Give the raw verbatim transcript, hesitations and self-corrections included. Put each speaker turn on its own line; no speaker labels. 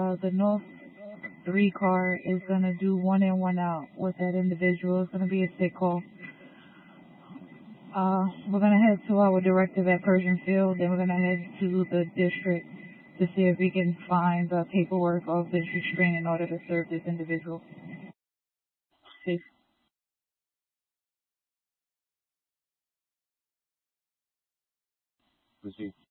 uh, the North three car is going to do one in, one out with that individual. It's going to be a sick call. Uh, we're going to head to our directive at Persian Field, then we're going to head to the district to see if we can find the paperwork of this restraint in order to serve this individual. Safe.
Proceed.